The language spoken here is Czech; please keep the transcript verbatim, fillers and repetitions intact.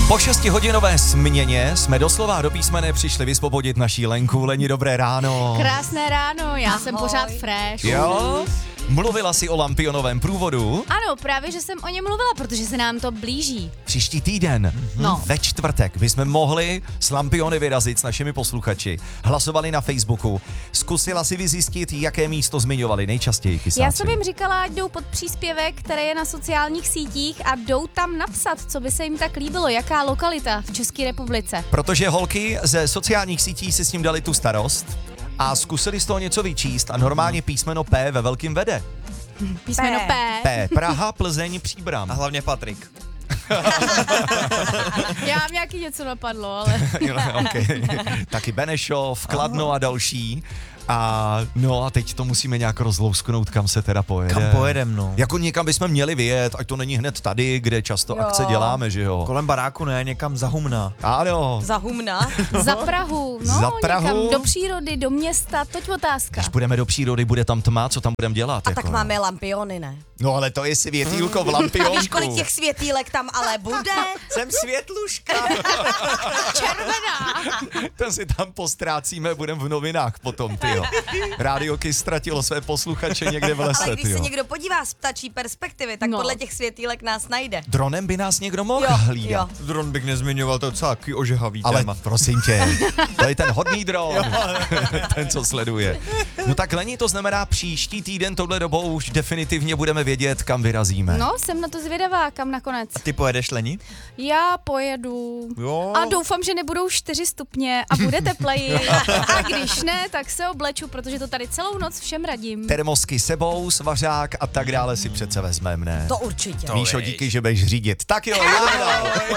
Po šestihodinové směně jsme doslova a do písmene přišli vysvobodit naší Lenku. Leni, dobré ráno. Krásné ráno, já Ahoj. jsem pořád fresh. Jo? Mluvila jsi o Lampionovém průvodu? Ano, právě, že jsem o něm mluvila, protože se nám to blíží. Příští týden, No. ve čtvrtek, bychom mohli s Lampiony vyrazit s našimi posluchači. Hlasovali na Facebooku. Zkusila si vyzjistit, jaké místo zmiňovali nejčastěji kysáci. Já jsem jim říkala, ať jdou pod příspěvek, který je na sociálních sítích a jdou tam napsat, co by se jim tak líbilo, jaká lokalita v České republice. Protože holky ze sociálních sítí si s tím dali tu starost a zkusili z toho něco vyčíst a normálně písmeno P ve velkým vede. Písmeno P. P. Praha, Plzeň, Příbram. A hlavně Patrik. Já mám nějaký něco napadlo, ale... Okay. Taky Benešov, Kladno a další. A no a teď to musíme nějak rozlousknout, kam se teda pojede. Kam pojedem, no? Jako někam bychom měli vyjet, ať to není hned tady, kde často Jo. akce děláme, že jo? Kolem baráku ne, někam za humna. Ano. Za humna. Za Prahu, no, Za Prahu? někam do přírody, do města, toť otázka. Když půjdeme do přírody, bude tam tma, co tam budeme dělat? A jako, tak máme lampiony, ne? No ale to je světýlko v A lampionku. víš, kolik těch světýlek tam ale bude? Jsem světluška. Červená. Ten si tam postrácíme, budeme v novinách potom, tyjo. Rádio Kiss ztratilo své posluchače někde v lese, Ale když tyjo. se někdo podívá z ptačí perspektivy, tak No. podle těch světýlek nás najde. Dronem by nás někdo mohl Jo, hlídat. jo. Dron bych nezmiňoval, to je docela takový ožehavý Ale téma. prosím tě, to je ten hodný dron, ten, co sleduje. No tak Leni, to znamená příští týden touhle dobou už definitivně budeme vědět, kam vyrazíme. No, jsem na to zvědavá, kam nakonec. Ty pojedeš, Leni? Já pojedu. Jo. A doufám, že nebudou čtyři stupně a bude tepleji. A když ne, tak se obleču, protože to tady celou noc všem radím. Termosky sebou, svařák a tak dále si přece vezmeme, ne? To určitě. Míšo, díky, že budeš řídit. Tak jo, jdeme dál.